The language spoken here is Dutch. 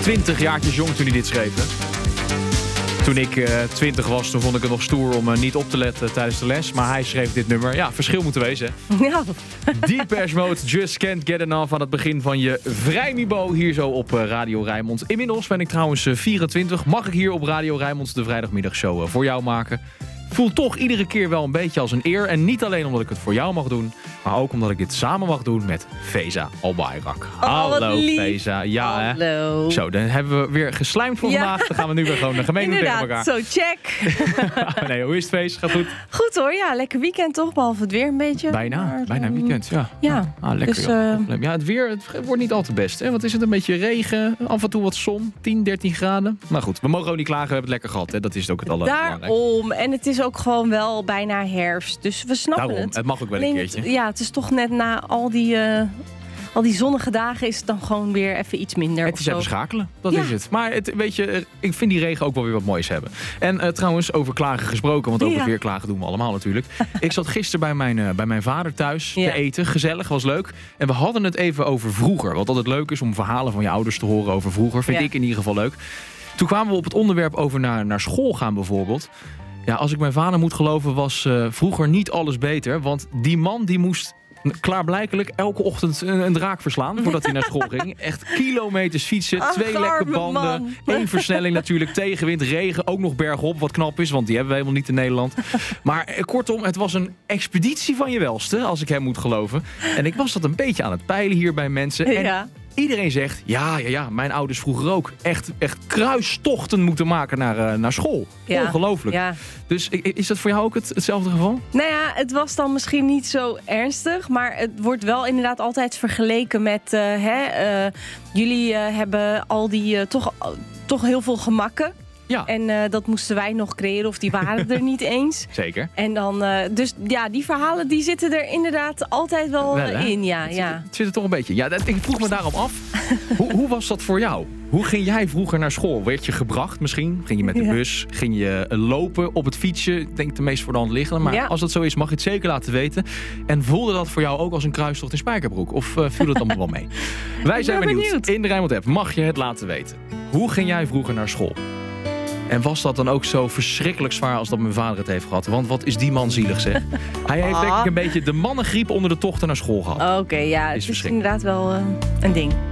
20 jaartjes jong toen hij dit schreef. Hè? Toen ik 20 was, toen vond ik het nog stoer om niet op te letten tijdens de les. Maar hij schreef dit nummer. Ja, verschil moet er wezen. Ja. Depeche Mode, Just Can't Get Enough aan het begin van je vrijniveau hier zo op Radio Rijnmond. Inmiddels ben ik trouwens 24. Mag ik hier op Radio Rijnmond de vrijdagmiddagshow voor jou maken? Voelt toch iedere keer wel een beetje als een eer. En niet alleen omdat ik het voor jou mag doen, maar ook omdat ik dit samen mag doen met Feza Albayrak. Hallo Feza. Ja, hallo. Hè? Zo, dan hebben we weer geslijmd voor vandaag. Dan gaan we nu weer gewoon gemeen doen tegen elkaar. Zo, check. Nee, hoe is het feest? Gaat goed? Goed hoor, ja. Lekker weekend toch, behalve het weer een beetje. Bijna weekend, ja. Ja. Lekker, dus, ja, het weer het wordt niet al te best. Hè? Wat is het? Een beetje regen, af en toe wat zon, 10, 13 graden. Maar goed, we mogen ook niet klagen, we hebben het lekker gehad. Hè? Dat is ook het allerbelangrijkste. Daarom, en het is ook gewoon wel bijna herfst. Dus we snappen Daarom, het mag ook wel een keertje. Ja, het is toch net na al die zonnige dagen is het dan gewoon weer even iets minder. Het is even schakelen, dat is het. Maar weet je, ik vind die regen ook wel weer wat moois hebben. En trouwens, over klagen gesproken, want over weer klagen doen we allemaal natuurlijk. Ik zat gisteren bij mijn vader thuis te eten. Gezellig, was leuk. En we hadden het even over vroeger. Wat altijd leuk is om verhalen van je ouders te horen over vroeger. Vind ik in ieder geval leuk. Toen kwamen we op het onderwerp over naar school gaan bijvoorbeeld. Ja, als ik mijn vader moet geloven, was vroeger niet alles beter. Want die man die moest klaarblijkelijk elke ochtend een draak verslaan voordat hij naar school ging. Echt kilometers fietsen, 2 lekke banden, 1 versnelling natuurlijk, tegenwind, regen, ook nog bergop, wat knap is, want die hebben we helemaal niet in Nederland. Maar kortom, het was een expeditie van je welste, als ik hem moet geloven. En ik was dat een beetje aan het peilen hier bij mensen. En iedereen zegt, ja, mijn ouders vroeger ook. Echt kruistochten moeten maken naar school. Ja. Ongelooflijk. Ja. Dus is dat voor jou ook hetzelfde geval? Nou ja, het was dan misschien niet zo ernstig. Maar het wordt wel inderdaad altijd vergeleken met... jullie hebben al die toch heel veel gemakken. Ja. En dat moesten wij nog creëren, of die waren er niet eens. Zeker. En dan, dus ja, die verhalen die zitten er inderdaad altijd wel in. Ja, het zit er toch een beetje. Ja, ik vroeg me daarom af, hoe was dat voor jou? Hoe ging jij vroeger naar school? Werd je gebracht misschien? Ging je met de bus? Ging je lopen op het fietsje? Ik denk de meest voor de hand liggende. Maar als dat zo is, mag je het zeker laten weten. En voelde dat voor jou ook als een kruistocht in Spijkerbroek? Of viel dat allemaal wel mee? Wij zijn benieuwd. In de Rijnmond app mag je het laten weten. Hoe ging jij vroeger naar school? En was dat dan ook zo verschrikkelijk zwaar als dat mijn vader het heeft gehad? Want wat is die man zielig, zeg. Hij heeft denk ik een beetje de mannengriep onder de tochten naar school gehad. Oké, ja, het is inderdaad wel een ding.